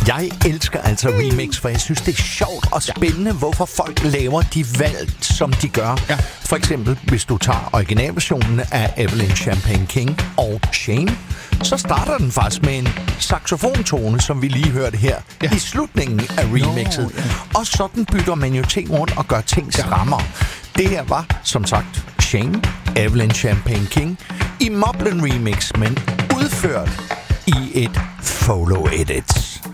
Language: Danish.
Jeg elsker altså remix, for jeg synes, det er sjovt og spændende, hvorfor folk laver de valg, som de gør. Ja. For eksempel, hvis du tager originalversionen af Evelyn Champagne King og Shane, så starter den faktisk med en saxofontone, som vi lige hørte her i slutningen af remixet. Og sådan bytter man jo ting rundt og gør ting strammere. Det her var, som sagt, Shane, Evelyn Champagne King i Moblin Remix, men udført i et follow edit.